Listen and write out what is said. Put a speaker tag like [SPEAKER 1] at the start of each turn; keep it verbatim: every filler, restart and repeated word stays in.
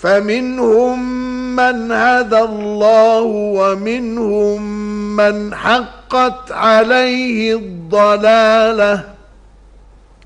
[SPEAKER 1] فمنهم من هدى الله ومنهم من حقت عليه الضلالة